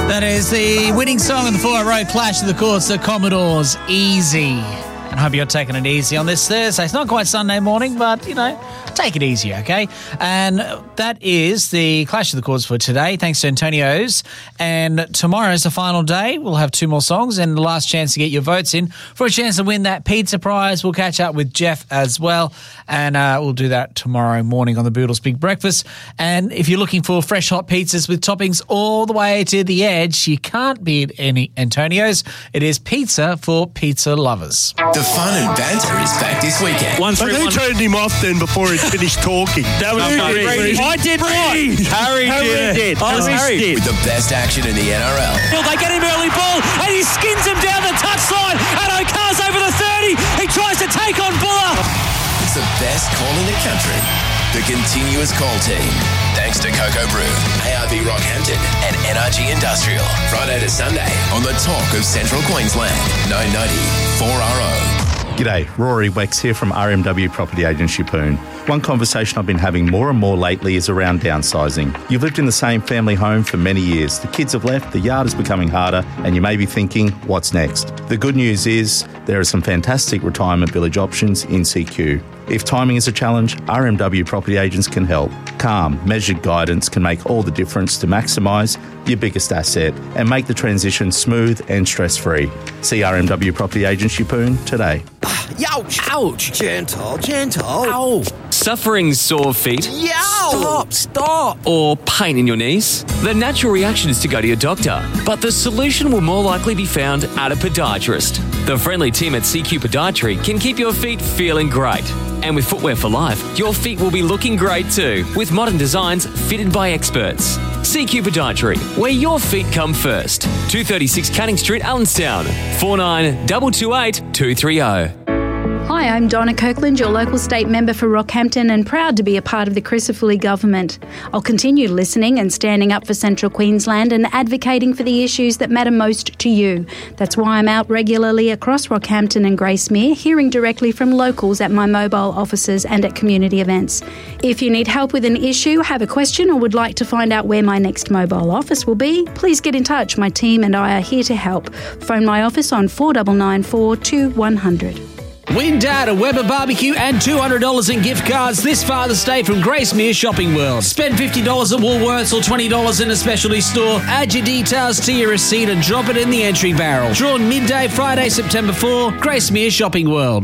That is the winning song of the 4 row clash of the course, the Commodores, Easy. And I hope you're taking it easy on this Thursday. It's not quite Sunday morning, but, take it easy, okay? And that is the Clash of the Chords for today. Thanks to Antonio's. And tomorrow is the final day. We'll have 2 more songs and the last chance to get your votes in for a chance to win that pizza prize. We'll catch up with Jeff as well. And we'll do that tomorrow morning on the Boodles Big Breakfast. And if you're looking for fresh hot pizzas with toppings all the way to the edge, you can't beat any Antonio's. It is pizza for pizza lovers. The fun and banter is back this weekend. Who turned him off then before he finished talking? That was Harry. I did what? Harry did. Harry did. With the best action in the NRL. Well, they get him early ball and he skins him down the touchline and O'Carr's over the 30. He tries to take on Buller. It's the best call in the country. The continuous call team. Thanks to Cocoa Brew, ARB Rockhampton and NRG Industrial. Friday to Sunday on the talk of Central Queensland. 990 4RO. G'day, Rory Wex here from RMW Property Agent Shippoon. One conversation I've been having more and more lately is around downsizing. You've lived in the same family home for many years. The kids have left, the yard is becoming harder, and you may be thinking, what's next? The good news is there are some fantastic retirement village options in CQ. If timing is a challenge, RMW Property Agents can help. Calm, measured guidance can make all the difference to maximise your biggest asset and make the transition smooth and stress-free. See RMW Property Agent Shippoon today. Youch! Ouch! Gentle. Ow! Suffering sore feet? Yow! Stop! Or pain in your knees? The natural reaction is to go to your doctor, but the solution will more likely be found at a podiatrist. The friendly team at CQ Podiatry can keep your feet feeling great. And with Footwear for Life, your feet will be looking great too, with modern designs fitted by experts. CQ Podiatry, where your feet come first. 236 Canning Street, Allenstown. 49228230. 230. Hi, I'm Donna Kirkland, your local state member for Rockhampton and proud to be a part of the Crisafulli government. I'll continue listening and standing up for Central Queensland and advocating for the issues that matter most to you. That's why I'm out regularly across Rockhampton and Gracemere, hearing directly from locals at my mobile offices and at community events. If you need help with an issue, have a question or would like to find out where my next mobile office will be, please get in touch. My team and I are here to help. Phone my office on 4994 2100. Win Dad a Weber barbecue and $200 in gift cards this Father's Day from Gracemere Shopping World. Spend $50 at Woolworths or $20 in a specialty store. Add your details to your receipt and drop it in the entry barrel. Drawn midday Friday, September 4, Gracemere Shopping World.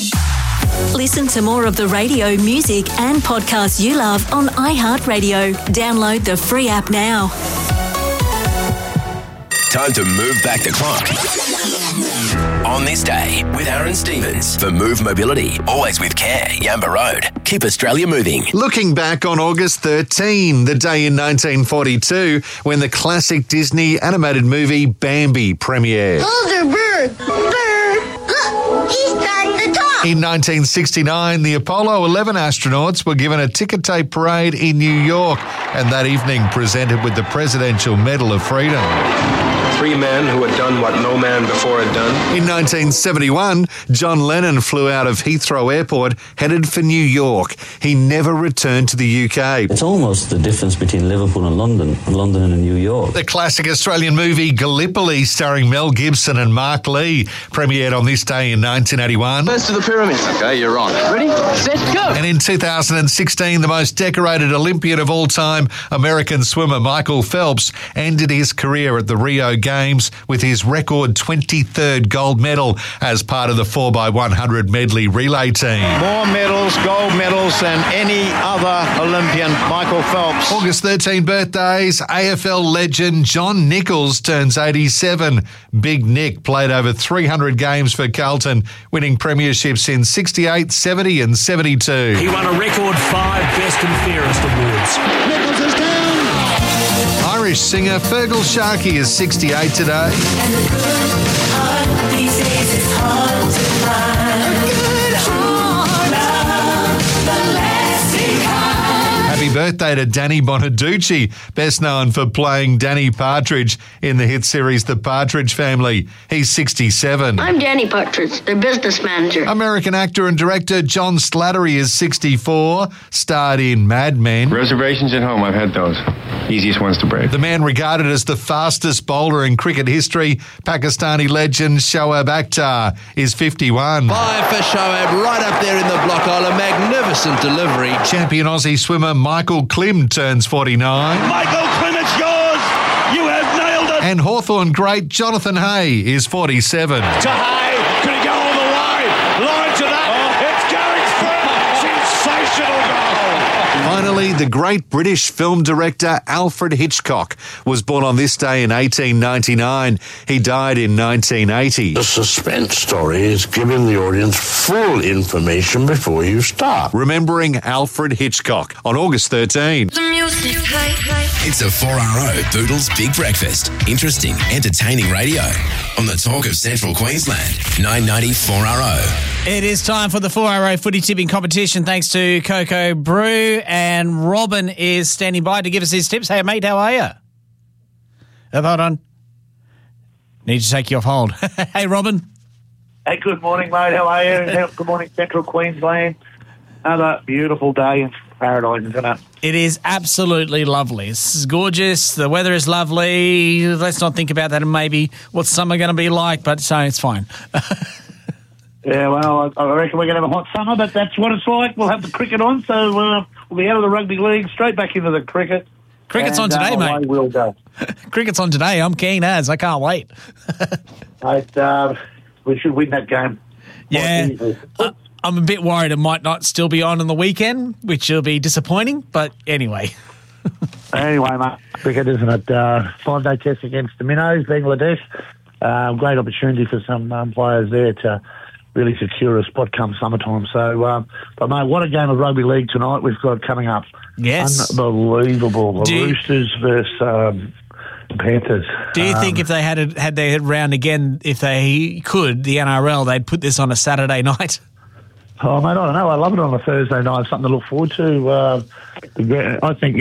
Listen to more of the radio, music and podcasts you love on iHeartRadio. Download the free app now. Time to move back the clock. On this day with Aaron Stevens for Move Mobility. Always with care. Yamba Road. Keep Australia moving. Looking back on August 13, the day in 1942 when the classic Disney animated movie Bambi premiered. Older bird. He's starting to talk. In 1969, the Apollo 11 astronauts were given a ticker tape parade in New York and that evening presented with the Presidential Medal of Freedom. 3 men who had done what no man before had done. In 1971, John Lennon flew out of Heathrow Airport, headed for New York. He never returned to the UK. It's almost the difference between Liverpool and London and New York. The classic Australian movie Gallipoli, starring Mel Gibson and Mark Lee, premiered on this day in 1981. First to the pyramids. Okay, you're on. Ready, set, go! And in 2016, the most decorated Olympian of all time, American swimmer Michael Phelps, ended his career at the Rio Games with his record 23rd gold medal as part of the 4x100 medley relay team. More medals, gold medals than any other Olympian, Michael Phelps. August 13 birthdays, AFL legend John Nichols turns 87. Big Nick played over 300 games for Carlton, winning premierships in 68, 70 and 72. He won a record 5 Best and Fairest awards. Nichols is down. Irish singer Fergal Sharkey is 68 today. Happy Happy birthday to Danny Bonaducci, best known for playing Danny Partridge in the hit series The Partridge Family. He's 67. I'm Danny Partridge, the business manager. American actor and director John Slattery is 64, starred in Mad Men. Reservations at home, I've had those. Easiest ones to break. The man regarded as the fastest bowler in cricket history, Pakistani legend Shoaib Akhtar, is 51. 5 for Shoaib, right up there in the block hole. A magnificent delivery. Champion Aussie swimmer Michael Klim turns 49. Michael Klim, it's yours. You have nailed it. And Hawthorn great Jonathan Hay is 47. To Hay. Could he go all the way? Line to that. It's going through. Sensational goal. Finally, the great British film director Alfred Hitchcock was born on this day in 1899. He died in 1980. The suspense story is giving the audience full information before you start. Remembering Alfred Hitchcock on August 13. It's a 4RO Boodles Big Breakfast. Interesting, entertaining radio. On the Talk of Central Queensland, 990 4RO. It is time for the 4RO footy tipping competition thanks to Cocoa Brew, and Robin is standing by to give us his tips. Hey, mate, how are you? Hold on. Need to take you off hold. Hey, Robin. Hey, good morning, mate. How are you? Good morning, Central Queensland. Another beautiful day in paradise, isn't it? It is absolutely lovely. It's gorgeous. The weather is lovely. Let's not think about that and maybe what's summer going to be like, but so it's fine. Yeah, well, I reckon we're going to have a hot summer, but that's what it's like. We'll have the cricket on, so we'll be out of the rugby league, straight back into the cricket. Cricket's on today, mate. Away we'll go. Cricket's on today. I'm keen as. I can't wait. Mate, we should win that game. Yeah. I'm a bit worried it might not still be on the weekend, which will be disappointing, but anyway. Anyway, mate, cricket, isn't it? 5-day test against the Minnows, Bangladesh. Great opportunity for some players there to really secure a spot come summertime. So, but mate, what a game of rugby league tonight we've got coming up. Yes. Unbelievable. The Roosters versus Panthers. Do you think if they had their round again, if they could, the NRL, they'd put this on a Saturday night? Oh, mate, I don't know. I love it on a Thursday night. Something to look forward to. I think,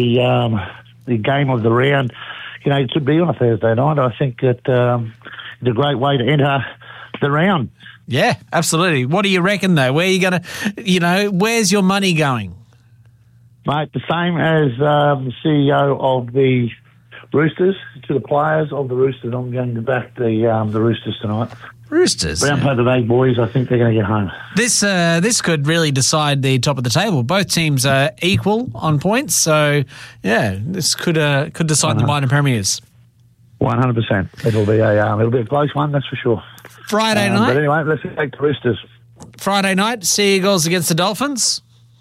the game of the round, it should be on a Thursday night. I think that it's a great way to enter the round. Yeah, absolutely. What do you reckon, though? Where are you going to, where's your money going? Mate, the same as the CEO of the Roosters, to the players of the Roosters. I'm going to back the Roosters tonight. Roosters. Round play the big boys. I think they're going to get home. This could really decide the top of the table. Both teams are equal on points, so yeah, this could decide the minor premiers. 100%. It'll be a close one, that's for sure. Friday night. But anyway, let's take the Roosters. Friday night, Seagulls against the Dolphins.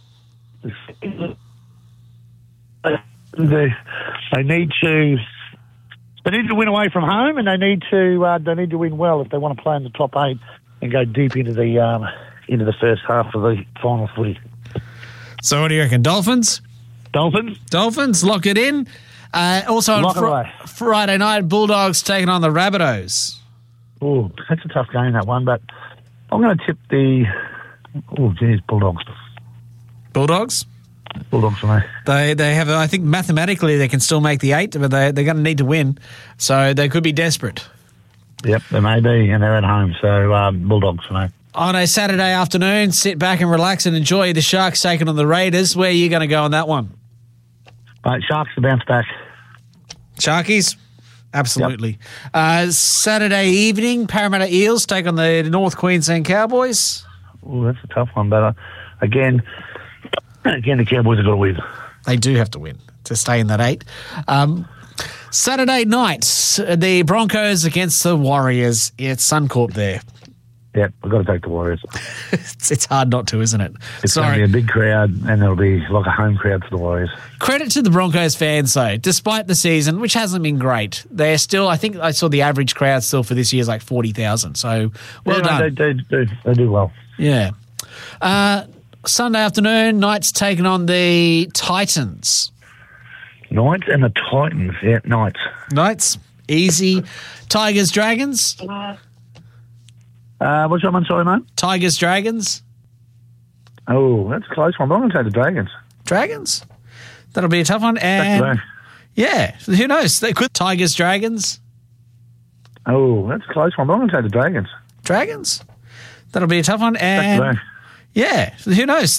They need to win away from home, and they need to win well if they want to play in the top 8 and go deep into the first half of the final footy. So what do you reckon? Dolphins? Dolphins, lock it in. Also on Friday night, Bulldogs taking on the Rabbitohs. Oh, that's a tough game, that one, but I'm going to tip the Bulldogs. Bulldogs? Bulldogs for me. They have, I think mathematically they can still make the 8, but they're going to need to win, so they could be desperate. Yep, they may be, and they're at home, so Bulldogs for me. On a Saturday afternoon, sit back and relax and enjoy the Sharks taking on the Raiders. Where are you going to go on that one? Sharks to bounce back. Sharkies? Absolutely. Yep. Saturday evening, Parramatta Eels take on the North Queensland Cowboys. Oh, that's a tough one, but again, the Cowboys have got to win. They do have to win to stay in that 8. Saturday night, the Broncos against the Warriors. It's Suncorp there. Yep, I've got to take the Warriors. It's hard not to, isn't it? It's going to be a big crowd, and it'll be like a home crowd for the Warriors. Credit to the Broncos fans, though. Despite the season, which hasn't been great, they're still, I think I saw the average crowd still for this year is like 40,000. So, well done. They do well. Yeah. Sunday afternoon, Knights taking on the Titans. Knights and the Titans, yeah, Knights. Knights, easy. Tigers, Dragons. What's that one, sorry, mate? Tigers, Dragons. Oh, that's a close one, but I'm going to take the Dragons. Dragons? That'll be a tough one. And yeah, who knows? They could Tigers, Dragons. Oh, that's a close one. I'm going to say the Dragons. Dragons? That'll be a tough one. And yeah, who knows?